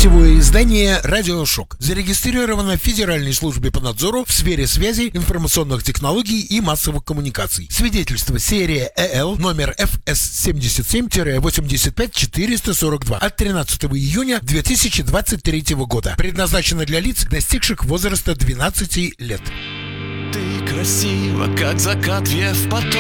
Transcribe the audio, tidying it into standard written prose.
Сетевое издание «Радиошок» зарегистрировано в Федеральной службе по надзору в сфере связи, информационных технологий и массовых коммуникаций. Свидетельство серия ЭЛ номер ФС-77-85442 от 13 июня 2023 года. Предназначено для лиц, достигших возраста 12 лет. Ты красива, как закат, вев поток.